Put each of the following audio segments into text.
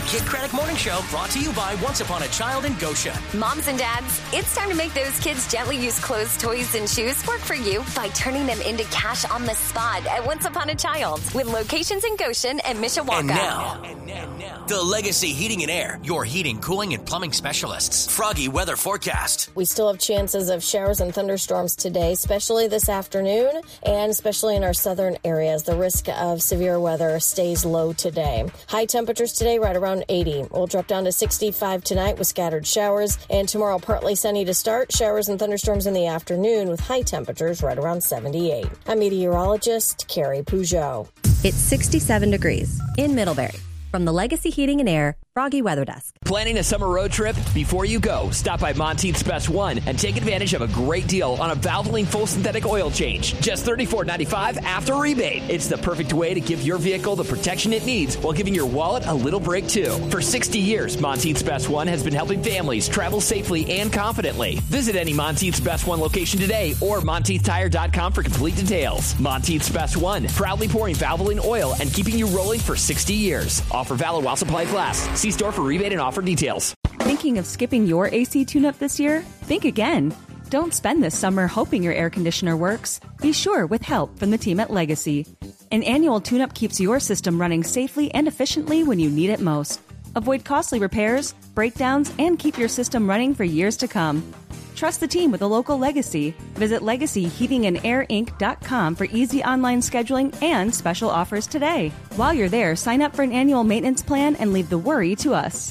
Kid Craddock Morning Show brought to you by Once Upon a Child in Goshen. Moms and dads, it's time to make those kids' gently used clothes, toys, and shoes work for you by turning them into cash on the spot at Once Upon a Child with locations in Goshen and Mishawaka. And now, the Legacy Heating and Air, your heating, cooling, and plumbing specialists. Froggy weather forecast. We still have chances of showers and thunderstorms today, especially this afternoon, and especially in our southern areas. The risk of severe weather stays low today. High temperatures today right around 80. We'll drop down to 65 tonight with scattered showers, and tomorrow partly sunny to start, showers and thunderstorms in the afternoon with high temperatures right around 78. I'm meteorologist Carrie Peugeot. It's 67 degrees in Middlebury. From the Legacy Heating and Air Froggy Weather Desk. Planning a summer road trip? Before you go, stop by Monteith's Best One and take advantage of a great deal on a Valvoline full synthetic oil change. Just $34.95 after rebate. It's the perfect way to give your vehicle the protection it needs while giving your wallet a little break too. For 60 years, Monteith's Best One has been helping families travel safely and confidently. Visit any Monteith's Best One location today or MonteithTire.com for complete details. Monteith's Best One, proudly pouring Valvoline oil and keeping you rolling for 60 years. Offer valid while supplies last. See store for rebate and offer details. Thinking of skipping your AC tune-up this year? Think again. Don't spend this summer hoping your air conditioner works. Be sure with help from the team at Legacy. An annual tune-up keeps your system running safely and efficiently when you need it most. Avoid costly repairs, breakdowns, and keep your system running for years to come. Trust the team with a local Legacy. Visit LegacyHeatingandAirInc.com for easy online scheduling and special offers today. While you're there, sign up for an annual maintenance plan and leave the worry to us.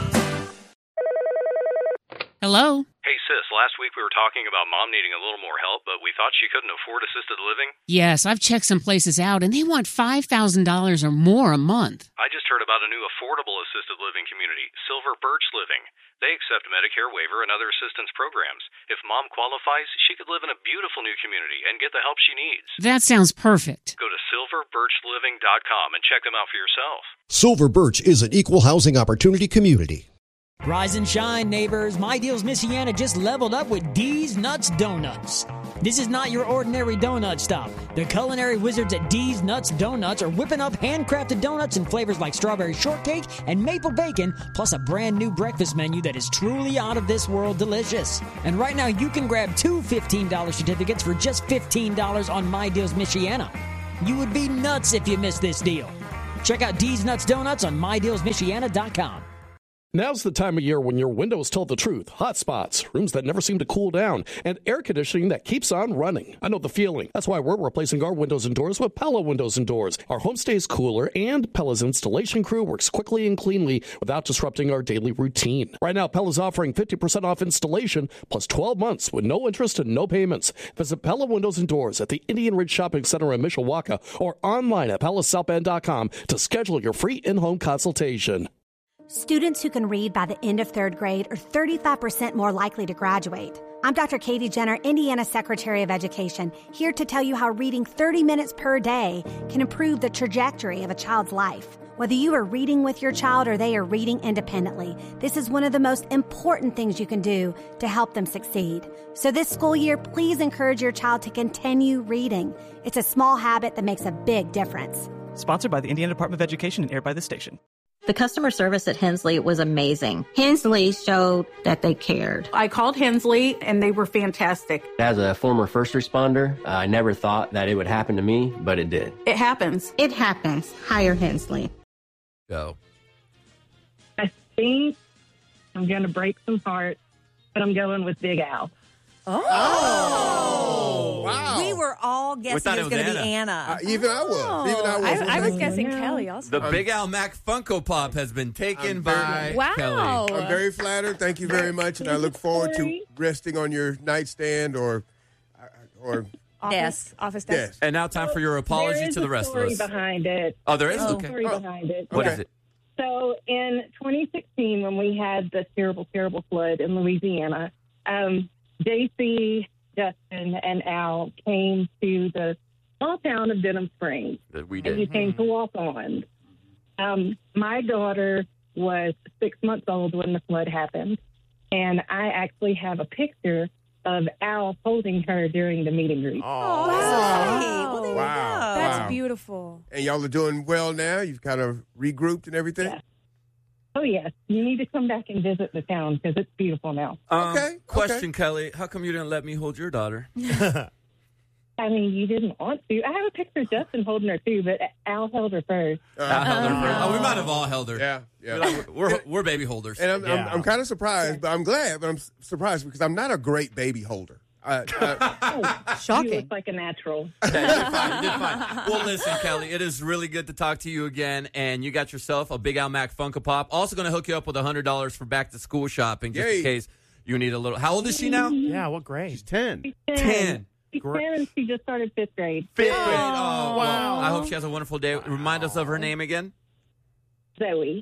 Hello? Hey, sis, last week we were talking about Mom needing a little more help, but we thought she couldn't afford assisted living. Yes, I've checked some places out, and they want $5,000 or more a month. I just heard about a new affordable assisted living community, Silver Birch Living. They accept Medicare waiver and other assistance programs. If Mom qualifies, she could live in a beautiful new community and get the help she needs. That sounds perfect. Go to silverbirchliving.com and check them out for yourself. Silver Birch is an equal housing opportunity community. Rise and shine, neighbors. My Deals Michiana just leveled up with D's Nuts Donuts. This is not your ordinary donut stop. The culinary wizards at D's Nuts Donuts are whipping up handcrafted donuts in flavors like strawberry shortcake and maple bacon, plus a brand new breakfast menu that is truly out of this world delicious. And right now, you can grab two $15 certificates for just $15 on My Deals Michiana. You would be nuts if you missed this deal. Check out D's Nuts Donuts on MyDealsMichiana.com. Now's the time of year when your windows tell the truth. Hot spots, rooms that never seem to cool down, and air conditioning that keeps on running. I know the feeling. That's why we're replacing our windows and doors with Pella Windows and Doors. Our home stays cooler, and Pella's installation crew works quickly and cleanly without disrupting our daily routine. Right now, Pella's offering 50% off installation plus 12 months with no interest and no payments. Visit Pella Windows and Doors at the Indian Ridge Shopping Center in Mishawaka or online at PellaSouthBend.com to schedule your free in-home consultation. Students who can read by the end of third grade are 35% more likely to graduate. I'm Dr. Katie Jenner, Indiana Secretary of Education, here to tell you how reading 30 minutes per day can improve the trajectory of a child's life. Whether you are reading with your child or they are reading independently, this is one of the most important things you can do to help them succeed. So this school year, please encourage your child to continue reading. It's a small habit that makes a big difference. Sponsored by the Indiana Department of Education and aired by the station. The customer service at Hensley was amazing. Hensley showed that they cared. I called Hensley, and they were fantastic. As a former first responder, I never thought that it would happen to me, but it did. It happens. It happens. Hire Hensley. Go. I think I'm going to break some hearts, but I'm going with Big Al. Oh, wow. We were all guessing it was going to be Anna. Even I was. I was guessing Kelly also. The Big Al Mac Funko Pop has been taken by Kelly. I'm very flattered. Thank you very much, and I look forward to resting on your nightstand or office desk. And now time for your apology to the rest of us. There is a story behind it. Oh, there is? There's Okay. a story behind it. What is it? So in 2016, when we had the terrible, terrible flood in Louisiana, JC, Justin, and Al came to the small town of Denham Springs. We did. And you came to walk on. My daughter was 6 months old when the flood happened, and I actually have a picture of Al holding her during the meet and greet. Oh, wow. That's beautiful. And y'all are doing well now? You've kind of regrouped and everything? Yeah. Oh, yes. You need to come back and visit the town because it's beautiful now. Question, Kelly. How come you didn't let me hold your daughter? I mean, you didn't want to. I have a picture of Justin holding her, too, but Al held her first. Al held her first. Oh, we might have all held her. Yeah. We're baby holders. And I'm kind of surprised, but I'm glad. But I'm surprised because I'm not a great baby holder. Shocking. You look like a natural. You did fine. Well, listen, Kelly, it is really good to talk to you again. And you got yourself a Big Al Mac Funko Pop. Also going to hook you up with $100 for back to school shopping just in case you need a little. How old is she now? Yeah, what grade? She's 10. She's 10. She's 10 and she just started 5th grade. 5th grade. Oh, wow. I hope she has a wonderful day. Remind us of her name again. Zoe.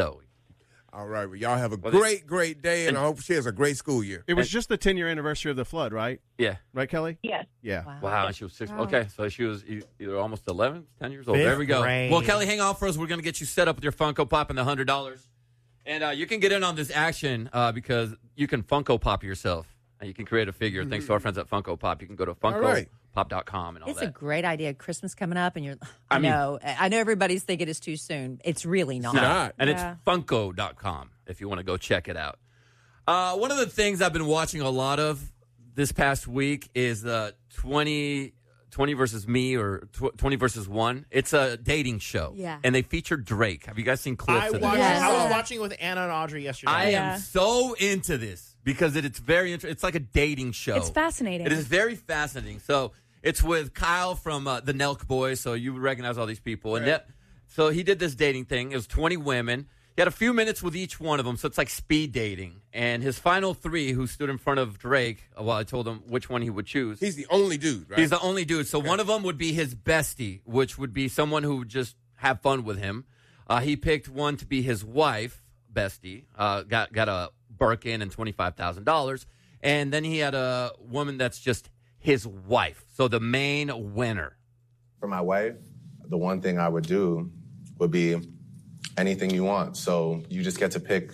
All right. Well, y'all have a great day, and I hope she has a great school year. It was just the 10-year anniversary of the flood, right? Yeah. Right, Kelly? Yes. Yeah. Wow. She was 6. Okay, so she was either almost 11, 10 years old. 5th There we go. grade. Well, Kelly, hang on for us. We're going to get you set up with your Funko Pop and the $100. And you can get in on this action because you can Funko Pop yourself. And you can create a figure. Thanks to our friends at Funko Pop. You can go to FunkoPop.com and all It's that. a great idea. Christmas coming up, and you're. I know everybody's thinking it's too soon. It's really not. It's not. And it's Funko.com if you want to go check it out. One of the things I've been watching a lot of this past week is the 20 versus me or 20 versus 1. It's a dating show. Yeah. And they featured Drake. Have you guys seen clips of this? I was watching it with Anna and Audrey yesterday. I am so into this because it's very interesting. It's like a dating show. It's fascinating. It is very fascinating. So it's with Kyle from the Nelk Boys, so you would recognize all these people. Right. And so he did this dating thing. It was 20 women. He had a few minutes with each one of them, so it's like speed dating. And his final 3, who stood in front of Drake, I told him which one he would choose. He's the only dude, right? He's the only dude. So one of them would be his bestie, which would be someone who would just have fun with him. He picked one to be his wife, bestie. Got a Birkin and $25,000. And then he had a woman that's just his wife. So the main winner. For my wife, the one thing I would do would be anything you want. So you just get to pick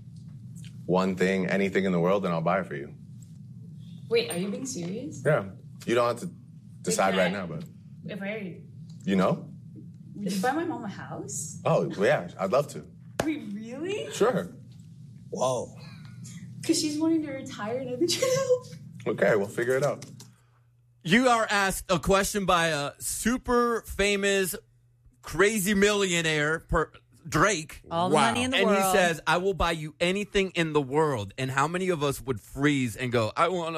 one thing, anything in the world, and I'll buy it for you. Wait, are you being serious? Yeah. You don't have to decide right now, but If I you know? Would you buy my mom a house? Oh, yeah, I'd love to. Wait, really? Sure. Whoa. Because she's wanting to retire and I've been trying to help. Okay, we'll figure it out. You are asked a question by a super famous, crazy millionaire, Drake. All the money in the world. And he says, I will buy you anything in the world. And how many of us would freeze and go, I want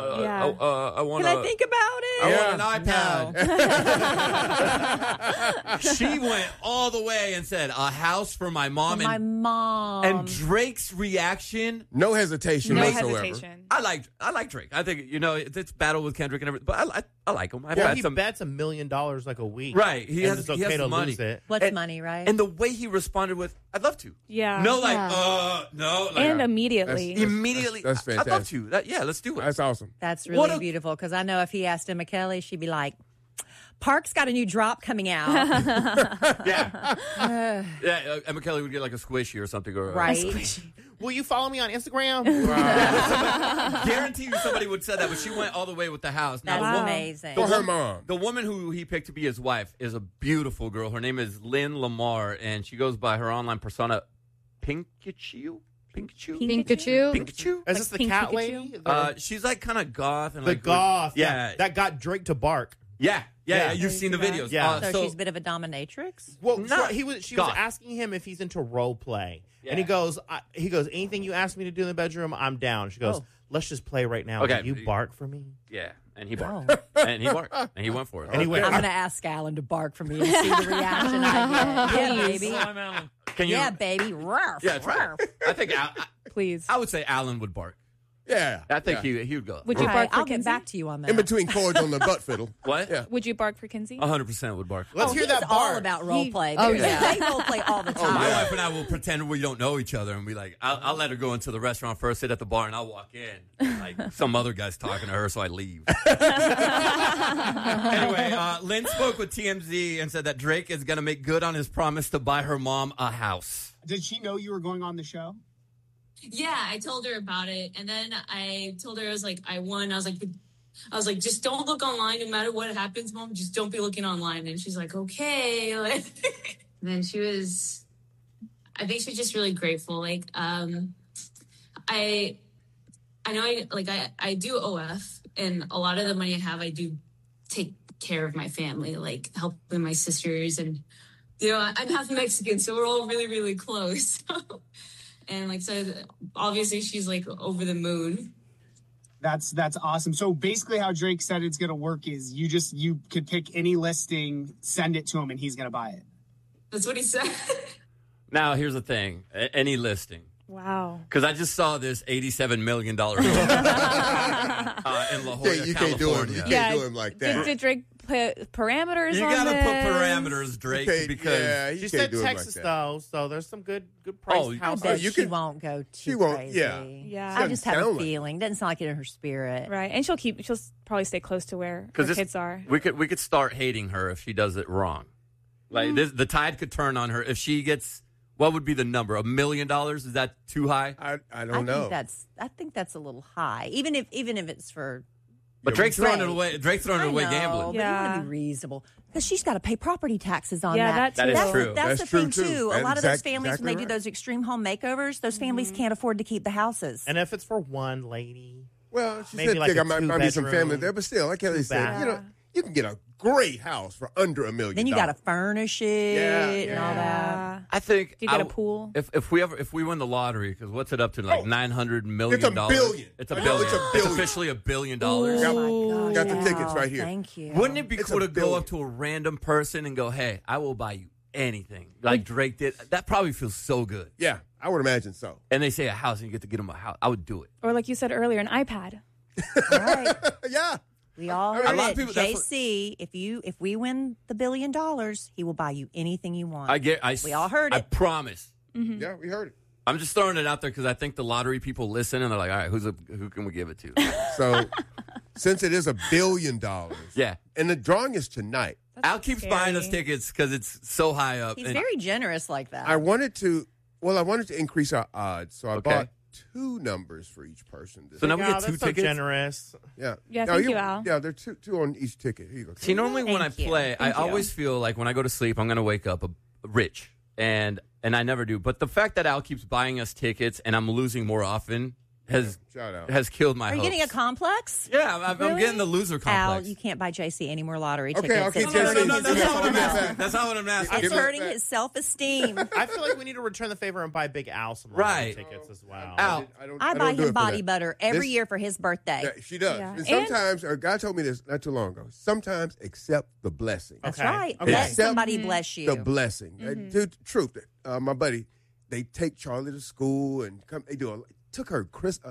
I want Can I think about it? I want an iPad. She went all the way and said, a house for my mom. For my mom. And Drake's reaction. No hesitation whatsoever. I like Drake. I think, it's battle with Kendrick and everything. But I like him. He bets $1 million like a week. Right. He has it's okay the to money. lose it. What's money, right? And the way he responded with, I'd love to. Yeah. No, like, Yeah. no. Like, And immediately. Immediately. That's I'd love fantastic. to. Let's do it. That's awesome. That's really beautiful because I know if he asked Emma Kelly, she'd be like, Park's got a new drop coming out. Emma Kelly would get like a squishy or something. Or, Right. Will you follow me on Instagram? Guarantee you somebody would say that, but she went all the way with the house. That's Now, amazing. For her mom. The woman who he picked to be his wife is a beautiful girl. Her name is Lynn Lamar, and she goes by her online persona, Pikachu. Is this the cat lady? She's like kind of goth. And The like goth. Yeah. That got Drake to bark. Yeah. You've seen the videos. Yeah. So she's a bit of a dominatrix? Well, Not she was goth. asking him if he's into role play. Yeah. And he goes, anything you ask me to do in the bedroom, I'm down. She goes, let's just play right now. Okay. Will you bark for me? Yeah. And he barked. And he barked. And he went for it. And he went. I'm going to ask Alan to bark for me and see the reaction I get. Yeah, baby. Can you? Yeah, baby. Ruff, Yeah, try. ruff. I think, Please. I would say Alan would bark. Yeah. I think he would go. Would you All bark right, for I'll get Kinsey? back to you on that. In between chords on the butt fiddle. What? Yeah. Would you bark for Kinsey? 100% would bark. Let's hear that He's all bark. about role play. Oh, They role play all the time. My wife and I will pretend we don't know each other and be like, I'll let her go into the restaurant first, sit at the bar, and I'll walk in. And like some other guy's talking to her, so I leave. Anyway, Lynn spoke with TMZ and said that Drake is going to make good on his promise to buy her mom a house. Did she know you were going on the show? Yeah, I told her about it. And then I told her, I won. I was like, just don't look online no matter what happens, Mom. Just don't be looking online. And she's like, okay. And then I think she's just really grateful. Like, I know I do OF, and a lot of the money I have, I do take care of my family, like helping my sisters, and I'm half Mexican, so we're all really, really close. And like, so obviously she's like over the moon. That's awesome. So basically how Drake said it's going to work is you could pick any listing, send it to him, and he's going to buy it. That's what he said. Now, here's the thing. Any listing. Wow. Because I just saw this $87 million home in La Jolla, you California. can't do him like that. Did Drake put parameters You on gotta this? put parameters, Drake, because she said Texas though, so there's some good price I houses. bet she won't go too crazy. Yeah. I just have a sound like- feeling. Doesn't sound like it in her spirit. Right. And she'll probably stay close to where her kids are. We could start hating her if she does it wrong. Like the tide could turn on her if she gets. What would be the number? $1 million? Is that too high? I don't know. I think that's a little high. Even if it's for. But Drake's throwing it away. Drake's throwing it away gambling. But you want to be reasonable because she's got to pay property taxes on Yeah, that. that is true. That's the true, thing too. too. A That's lot of those exactly families, when they do right. those extreme home makeovers, those families can't afford to keep the houses. And if it's for one lady, Well, she maybe said like there a might be some two-bedroom, family there, but still, like Kelly said, two-bath. you can get a great house for under $1 million. Then you got to furnish it and all that. I think. Do you get a pool? If we win the lottery, because what's it up to? Like $900 million. It's $1 billion. It's $1 I know, billion. it's $1 It's billion. officially $1 billion. Got the tickets right here. Thank you. Wouldn't it be It's cool $1 to go up to a random person and go, "Hey, I will buy you anything," like Drake did? That probably feels so good. Yeah, I would imagine so. And they say a house, and you get to get them a house. I would do it. Or like you said earlier, an iPad. All right. Yeah. We all A heard lot it. of people- that's JC, if we win the $1 billion, he will buy you anything you want. We all heard I it. promise. Mm-hmm. Yeah, we heard it. I'm just throwing it out there because I think the lottery people listen and they're like, all right, who can we give it to? So, since it is $1 billion, Yeah. and the drawing is tonight, Al keeps buying us tickets because it's so high up. He's and very generous like that. I wanted to increase our odds, so I Okay. bought 2 numbers for each person. So now we get Wow, 2 that's so tickets? generous. Yeah. Yeah, No, thank you, Al. Yeah, there are two on each ticket. Here you go. See, normally when I Thank you. play, I Thank you. always feel like when I go to sleep, I'm going to wake up rich. And I never do. But the fact that Al keeps buying us tickets and I'm losing more often Shout out. has killed my Are you hopes. getting a complex? Yeah, I'm getting the loser Al, complex. you can't buy JC any more lottery Okay, tickets. I'll keep It's JC. hurting No, his- that's not what I'm Give it asking. back. That's not what I'm asking. It's Give it hurting back. his self-esteem. I feel like we need to return the favor and buy Big Al some Right. lottery tickets as well. Al, I buy don't do it him for body that. butter every This- year for his birthday. Yeah, she does. Yeah. And sometimes, a guy told me this not too long ago. Sometimes accept the blessing. That's Okay. right. Okay. Let Accept somebody bless you. The blessing. Truth. My buddy, they take Charlie to school and come. They took her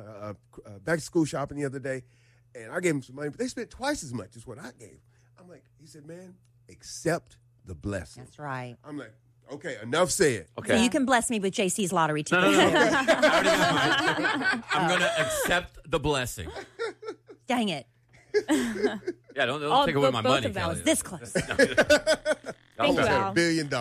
back to school shopping the other day, and I gave him some money, but they spent twice as much as what I gave. I'm like, he said, man, accept the blessing. That's right. I'm like, okay, enough said. okay. So you can bless me with JC's lottery No, tickets. no, no. I already got mine. I'm going to accept the blessing. Dang it. Yeah, don't take away my both money, of them. I Kelly. was this close. Thank you, Almost Al. $1 billion.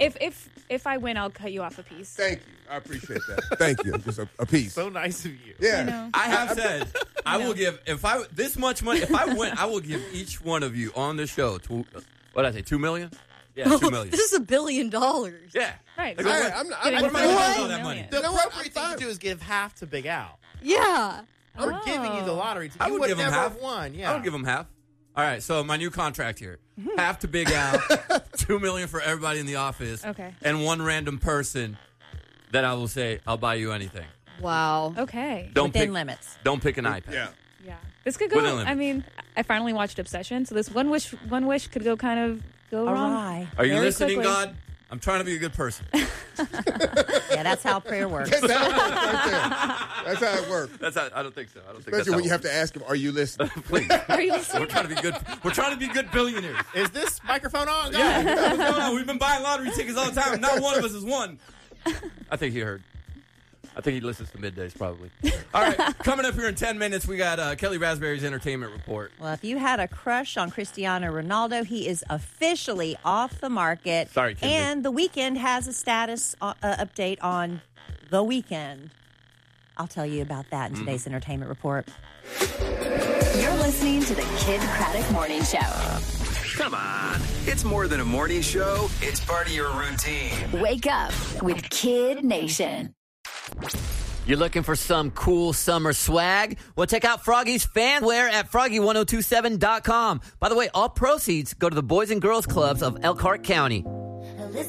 If I win, I'll cut you off a piece. Thank you. I appreciate that. Thank you. Just a piece. So nice of you. Yeah. I have said I will give this much money. If I win, I will give each one of you on the show. What did I say? $2 million? Yeah, $2 million. This is $1 billion. Yeah, Right. Like, So I'm not- what am I going to do with all that money? The appropriate thing to do is give half to Big Al. Yeah. We're giving you the lottery ticket. I You would would give him never half. have won. Yeah. I would give him half. All right, so my new contract here: half to Big Al, $2 million for everybody in the office, Okay. and one random person that I will say, "I'll buy you anything." Wow. Okay. Don't Within pick limits. Don't pick an iPad. Yeah. Yeah. This could Within go. limits. I mean, I finally watched Obsession, so this one wish could go wrong. Awry. Are you Very listening, quickly. God? I'm trying to be a good person. Yeah, that's how prayer works. That's how it works right there. That's how it works. I don't think so. I don't think Especially that's when how you have to ask him, are you listening? Please. Are you listening? We're trying to be good. We're trying to be good billionaires. Is this microphone on? Go Yeah. ahead. What's going on? We've been buying lottery tickets all the time. Not one of us has won. I think he heard. I think he listens to middays probably. All right, coming up here in 10 minutes, we got Kelly Raspberry's entertainment report. Well, if you had a crush on Cristiano Ronaldo, he is officially off the market. Sorry, Kimberly. And The Weeknd has a status update on The Weeknd. I'll tell you about that in today's entertainment report. You're listening to the Kid Craddock Morning Show. Come on. It's more than a morning show. It's part of your routine. Wake up with Kid Nation. You're looking for some cool summer swag? Well, check out Froggy's fan wear at froggy1027.com. By the way, all proceeds go to the Boys and Girls Clubs of Elkhart County.